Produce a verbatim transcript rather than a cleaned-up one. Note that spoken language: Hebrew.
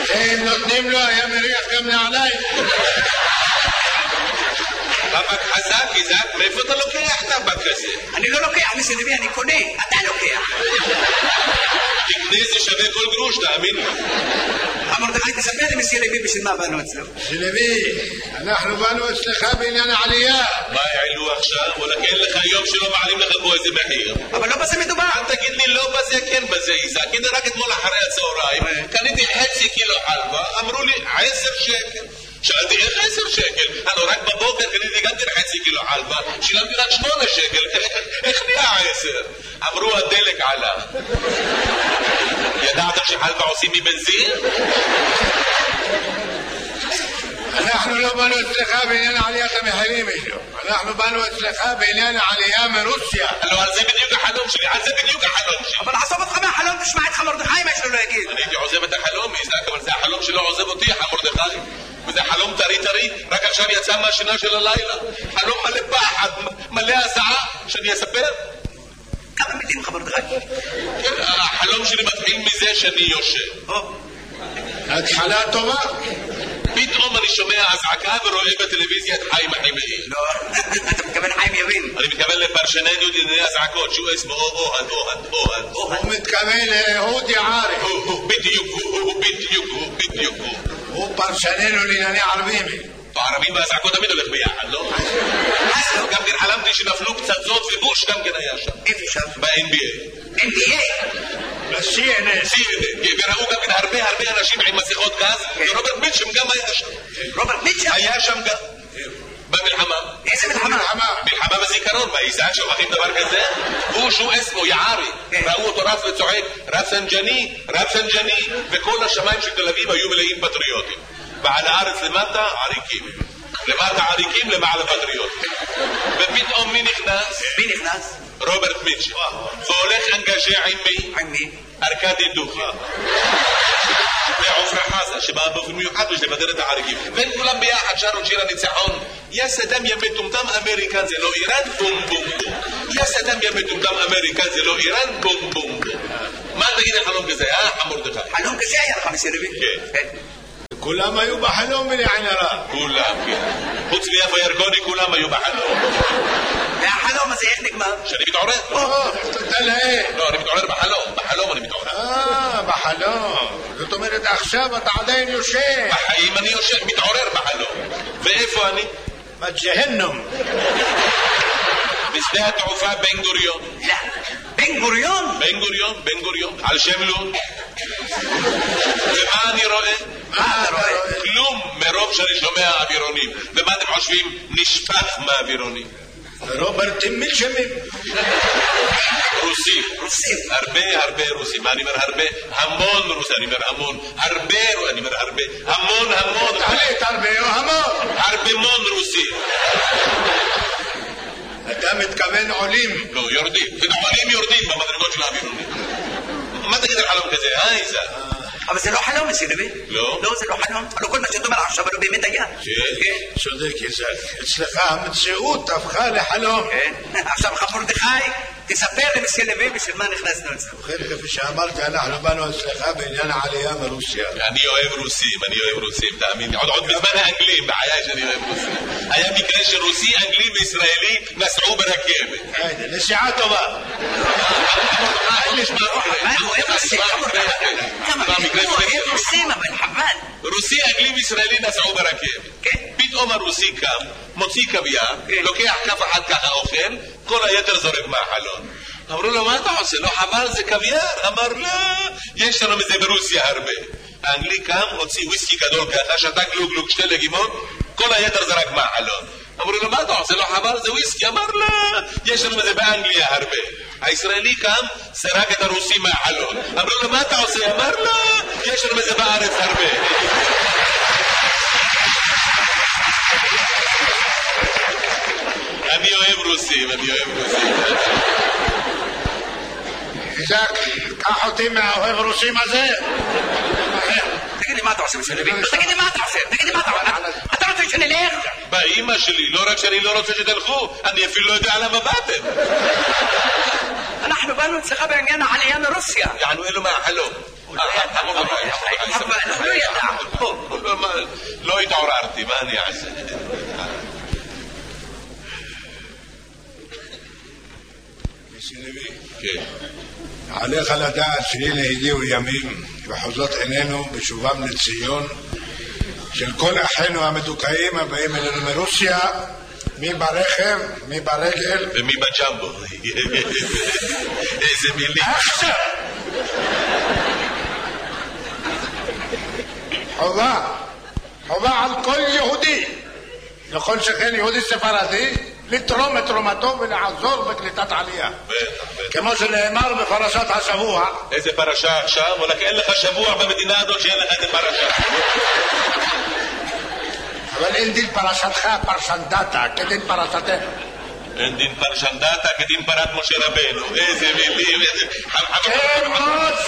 אם נותנים לו היה מריח גם נעליים. טבק חזק, איזק, מאיפה אתה לוקח טבק כזה? אני לא לוקח, מסי לוי, אני קונה, אתה לוקח. תקנה זה שווה כל גרוש, תאמין לי. מרדכי, תספר לי מסי לוי בשביל מה באנו אצלו. מסי לוי, אנחנו באנו אצלך בעניין העלייה. מה העלו עכשיו? וואלה, כן לך היום שלא מעלים לך פה איזה מחיר. אבל לא בזה מדובר. אל תגיד לי לא בזה, כן בזה, איזק. הנה רק אתמול אחרי הצהריים, קניתי חצי קילו חלבה, אמרו לי עשר שקל. שאלתי איך עשר שקל? הלו רק בבוקר קניתי גם חצי קילו חלבה, שילמתי רק שמונה שקל, איך נהיה עשר? אמרו הדלק עלה. ידעתם שחלבה עושים מבנזין? אנחנו לא באנו אצלך בעניין עליית המחירים, אנחנו באנו אצלך בעניין העלייה מרוסיה. לא, על זה בדיוק החלום שלי, על זה בדיוק החלום שלי. אבל עזוב אותך מהחלום, תשמע את מרדכי מה שלא להגיד. אני הייתי עוזב את החלום, איזק, אבל זה החלום שלא עוזב אותי, מרדכי. וזה חלום טרי טרי, רק עכשיו יצא מהשינה של הלילה. חלום מלא פחד, מלא הזעה, שאני אספר? כמה מילים לך מרדכי? החלום שלי מתחיל מזה שאני יושב. התחלה טובה. פתאום אני שומע הזעקה ורואה בטלוויזיה את חיים החימאי. לא, אתה מתכוון חיים יבין. אני מתכוון לפרשננו דיני הזעקות, שהוא אסמו אוהד, אוהד, אוהד. הוא מתכוון לאהוד יערי. בדיוק הוא, הוא בדיוק הוא, בדיוק הוא. הוא פרשננו לענייני ערבים. הערבים והזעקות תמיד הולך ביחד, לא? גם כן חלמתי שנפלו פצצות ובוש גם כן היה שם. איפה שם? ב-אן בי איי. אן בי איי? ב-סי אן אן. סי אן אן, וראו גם כן הרבה הרבה אנשים עם מסכות גז, ורוברט מיטשם גם היה שם. רוברט מיטשם? היה שם גם. במלחמה. איזה מלחמה? מלחמה בזיכרון, באיזק שוכחים דבר כזה? הוא שהוא אסמו יערי, ראו אותו רץ וצועק רפסנג'ני, רפסנג'ני, וכל השמיים של תל אביב היו מלאים פטריוטים. ועל הארץ למטה עריקים, למטה עריקים, למעלה פטריוטים. ופתאום מי נכנס? מי נכנס? רוברט מיטשם. והולך אנגז'ה עם מי? עם מי? ארקדי דוכי. ועופרה חזה שבאה באופן מיוחד בשביל לבדר את העריקים. והם כולם ביחד שרו שיר הניצחון. יא סדאם יא מטומטם אמריקן זה לא איראן, בום בום בום. יא סדאם יא מטומטם אמריקן זה לא איראן, בום בום בום. מה תגיד על חלום כזה, אה, מרדכי? חלום כזה היה לך מסי לוי? כן. כולם היו בחלום בלעין הרע. כולם, כן. חוץ מיפה ירקוני כולם היו בחלום. והחלום הזה איך נגמר? שאני מתעורר. או, תודה להם. לא, אני מתעורר בחלום, בחלום אני מתעורר. אה, בחלום. זאת אומרת עכשיו אתה עדיין יושב. בחיים אני יושב, מתעורר בחלום. ואיפה אני? בג'הנום. בשדה התעופה בן גוריון. לא, בן גוריון? בן גוריון, בן גוריון, על שם לון. ומה אני רואה? מה אתה רואה? כלום מרוב שאני שומע אווירונים. ומה אתם חושבים? נשפך מהאווירונים. רוברט מיטשמים. רוסים. רוסים. הרבה הרבה רוסים. אני אומר הרבה, המון רוסים. אני אומר המון. הרבה, אני אומר הרבה. המון המון. תחליט הרבה או המון. הרבה מון רוסים. אתה מתכוון עולים. לא, יורדים. עולים יורדים במדרגות של האווירונים. מה תגיד על חלום כזה, אה, איזה? אבל זה לא חלום, מסי לוי. לא? לא, זה לא חלום. אבל כל מה שאתה אומר עכשיו, אבל הוא באמת היה. כן. צודק, איזק. אצלך המציאות הפכה לחלום. כן. עכשיו לך מרדכי, תספר לי מסי לוי בשביל מה נכנסנו אצלנו. ובכן, כפי שאמרתי, אנחנו באנו אצלך בעניין העלייה מרוסיה. אני אוהב רוסים, אני אוהב רוסים, תאמין לי. עוד בזמן האנגלים, בעיה שאני אוהב רוסים. היה מקרה שרוסי, אנגלי וישראלי נסעו ברכבת. היידה, נסיעה טובה. מה, הוא אוהב רוסים? כמה מקרה? הוא אוהב רוסים, אבל חבל. רוסי, אנגלי וישראלי נסעו ברכבת. כן. פתאום הרוסי קם, מוציא קוויאר, לוקח כף אחת ככה אוכל, כל היתר זורק מהחלון. אמרו לו, מה אתה עושה? לא חבל, זה קוויאר? אמר, לא, יש לנו מזה ברוסיה הרבה. האנגלי קם, הוציא וויסקי גדול ככה, שתה גלוג גלוג שתי לגימות, כל היתר זרק מהחלון. אמרו לו, מה אתה עושה? לא חבל, זה וויסקי? אמר, לא, יש לנו מזה באנגליה הרבה. הישראלי קם, זרק את הרוסי מהחלון. אמרו לו, מה אתה עושה? אמר, לא, יש לנו מזה בארץ הרבה. אני אוהב רוסים, אני אוהב רוסים. איזק, קח אותי מהאוהב רוסים הזה. תגיד לי מה אתה עושה מסי לוי? תגיד לי מה אתה עושה? תגיד לי מה אתה עושה? אתה רוצה שנלך? באמא שלי, לא רק שאני לא רוצה שתלכו, אני אפילו לא יודע למה באתם. אנחנו באנו אצלך בעניין העלייה מרוסיה. יענו אלו מהחלום. אנחנו לא ידע. ضحكتي ما أنا عسى. كيف؟ عليך לדעת שהנה הגיעו ימים וחוזות עינינו בשובם לציון של כל אחינו המדוכאים הבאים אלינו מרוסיה, מי ברכב, מי ברגל ומי בג'מבו. איזה מילים. עכשיו חובה חובה על כל יהודי, לכל שכן יהודי ספרדי, לתרום את תרומתו ולעזור בקליטת עלייה, כמו שנאמר בפרשת השבוע. איזה פרשה עכשיו? ולכן אין לך שבוע במדינה הזאת שאין לך איזה פרשה. אבל אין דין פרשתך פרשן דאטה כדין פרשתך. אין דין פרשן דאטה כדין פרת משה רבנו. איזה מילים, איזה... כמו